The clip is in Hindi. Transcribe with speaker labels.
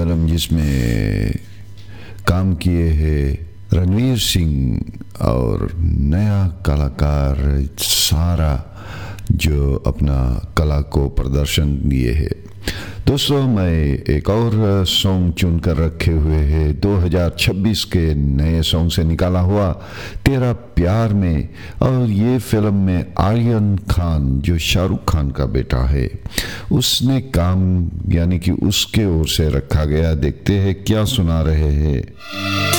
Speaker 1: फिल्म जिसमें काम किए हैं रणवीर सिंह और नया कलाकार सारा जो अपना कला को प्रदर्शन दिए है। दोस्तों, मैं एक और सॉन्ग चुनकर रखे हुए हैं 2026 के नए सॉन्ग से निकाला हुआ तेरा प्यार में। और ये फिल्म में आर्यन खान जो शाहरुख खान का बेटा है उसने काम यानी कि उसके ओर से रखा गया। देखते हैं क्या सुना रहे हैं।